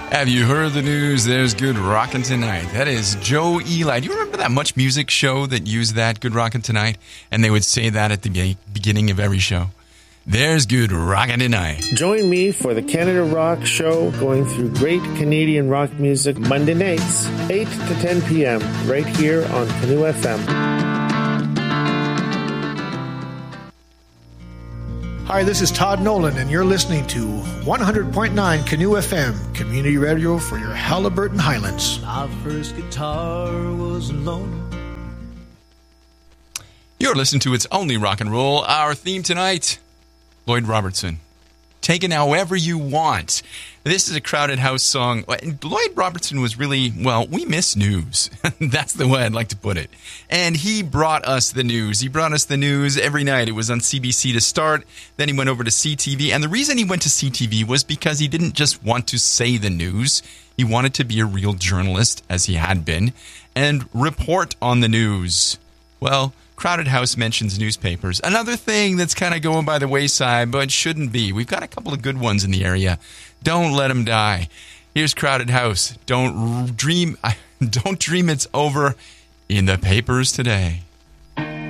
Have you heard the news? There's Good Rockin' Tonight. That is Joe Eli. Do you remember that Much Music show that used that, Good Rockin' Tonight? And they would say that at the beginning of every show. There's Good Rockin' Tonight. Join me for the Canada Rock Show, going through great Canadian rock music Monday nights, 8 to 10 p.m., right here on Canoe FM. Hi, this is Todd Nolan, and you're listening to 100.9 Canoe FM, community radio for your Halliburton Highlands. My first guitar was alone. You're listening to It's Only Rock and Roll. Our theme tonight, Lloyd Robertson. Take it however you want. This is a Crowded House song. Lloyd Robertson was really, well, we miss news. That's the way I'd like to put it. And he brought us the news. He brought us the news every night. It was on CBC to start. Then he went over to CTV. And the reason he went to CTV was because he didn't just want to say the news. He wanted to be a real journalist, as he had been, and report on the news. Well, Crowded House mentions newspapers. Another thing that's kind of going by the wayside, but shouldn't be. We've got a couple of good ones in the area. Don't let them die. Here's Crowded House. Don't dream it's over in the papers today.